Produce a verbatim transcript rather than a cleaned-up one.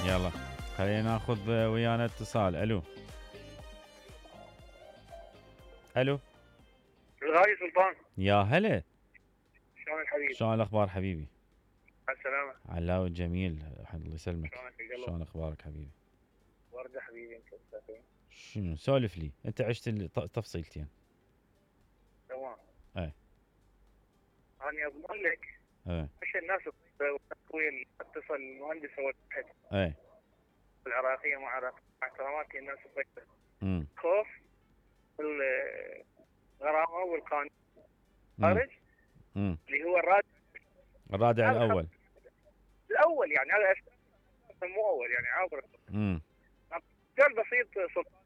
يلا خلينا ناخذ ويانا اتصال. الو الو الغالي سلطان، يا هلا، شلون الحبيب؟ شلون الاخبار حبيبي؟ على السلامة. علاوي الجميل، الله يسلمك. شلونك يا قلب؟ شلون اخبارك حبيبي؟ وردة حبيبي، انت مستقيم؟ شنو سولف لي، انت عشت التفصيلتين. تمام. اي انا اضمن لك اي مش الناس الطيبة والتقوية اتصل المهندس هو الواحد اي العراقية مع العراق، مع احتراماتي الناس الطيبة. امم خوف الغرامة والقانون خارج امم اللي هو الرادع. الرادع هذا الاول. الاول يعني، هذا مو اول يعني عابر. امم سؤال بسيط سلطان،